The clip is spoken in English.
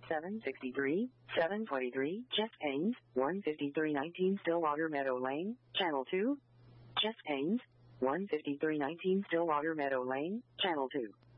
763, 723, Jess Haynes, 15319 Stillwater Meadow Lane, Channel 2. Jess Haynes, 15319 Stillwater Meadow Lane, Channel 2.